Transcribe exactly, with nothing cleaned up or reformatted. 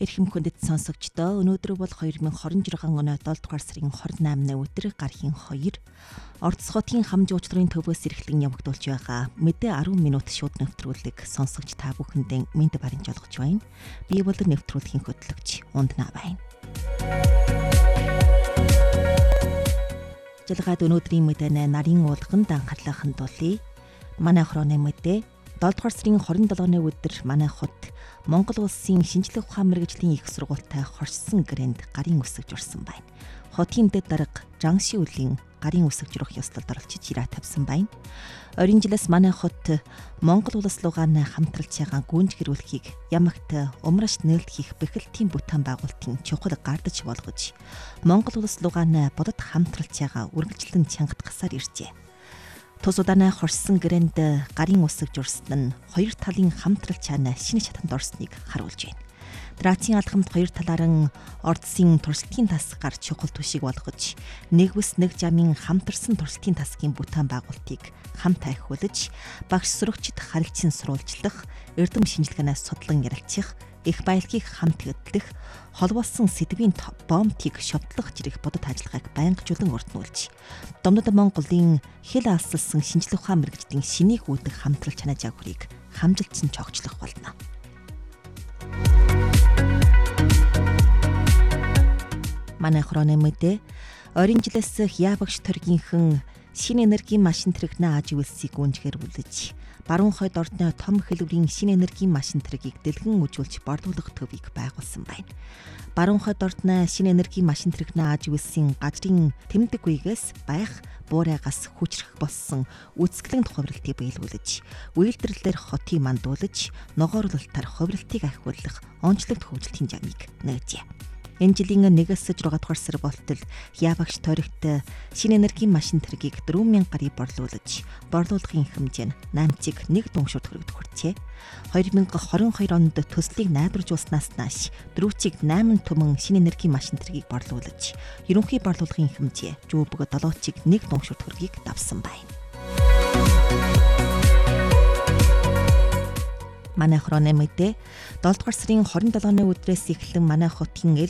Эрхэм хүндэт сонсогчдоо өнөөдөр бол хоёр мың хорин жирган оны долдугаар сарын хорин наймны өдөр гархийн хоёр орцсготын хам жуулчлалын төвөөс эрхлэн явагдуулж байгаа мэдээ арван минут шууд нэвтрүүлэг сонсогч та бүхэндээ мэд баримж олгож байна. Би бол нэвтрүүлгийн хөтлөгч Унднаа байна. Жилгаад өнөөдрийн мэдээ нарийн уулганд анхаарлаа хандуулъя. Манай хороны мэдээ долдугаар сарын хорин долооны өдөр манай хот Монгол улсын шинжлэх ухаан мэргэжлийн их сургуультай хоршсон гэрээнд гарын үсэг журсан байна. Хотын дэд дарга Жанши үлийн гарын үсэг журах ёслолд оролцож ирээ тавьсан байна. Оройн жилээс манай хот Монгол улс лугааны хамтралж байгаа гүнж гэрүүлэхийг ямагт умраш нээлт хийх бэхэлтийн бүтээн байгуулалтын чухал гардаж болгож Монгол улс лугааны бодод хамтралж байгаа үргэлжлэн чангад гасаар иржээ. Тус удаанаа хоршсон гэрээнд гарын үсэг журсан нь хоёр талын хамтрал чаана шинэ шатанд орсныг харуулж байна. Драцийн алхамд хоёр талааран ордсын туршилтын тас гарч чухал түшиг болгож, нэг бүс нэг жамын хамтарсан туршилтын тасгийн бүтээн байгуулалтыг хамт ахиулж, багш сурагчид харилцан сурвалжлах, эрдэм шинжилгээнээс судлан ярилцах, их баялагийг хамт хөтлөх, холбоосон сэдвийн бомтыг шовтлох зэрэг бодит ажиллагааг байнгажуулан өртнүүлж, Домнод Монголын хэл алсалсан шинжлэх ухаан мэргэжлийн шинийг үүдэх хамтрал чанаа жагварыг хамжилтсан цогцлох болно. Манай хороны мэдээ оройн жилээс яабагш төргийнхэн шинэ энергийн машин тэрэгнээ аж үйлсийг гүнжгэрүүлж, баруун хойд ордны том хэлбэрийн шинэ энергийн машин тэрэгийг дэлгэн үжүүлж борлуулах төвийг байгуулсан байна. Баруун хойд ордны шинэ энергийн машин тэрэгнээ аж үйлсийн газрын тэмдэг үегээс байх буурайгаас хүчрэх болсон үсгэлэн хувиралтыг биелүүлж, үйлдвэрлэлээр хотыг мандуулж, ногоорлолтоор хувиралтыг ахиулах онцлогт хөгжилтийн жамыг нээжээ. Энэ жилийн нэгээс зургаадугаар сар болтол яабагш тойрогт шинэ энергийн машин тэргийг дөрвөн мянга гарыг борлуулж, борлуулгын хэмжээ нь наймцыг нэг дунгшурт хүрэгдэх хүрчээ. хоёр мың хорин хоёр онд төслийг найдваржуулснаас нааш дөрвчиг найман түмэн шинэ энергийн машин тэргийг борлуулж, ерөнхий борлуулгын хэмжээ жүүбг долоочиг нэг дунгшурт хүргийг давсан байна. Манай хороны мэдээ долдугаар сарын хорин долооны өдрөөс эхлэн манай хотын эл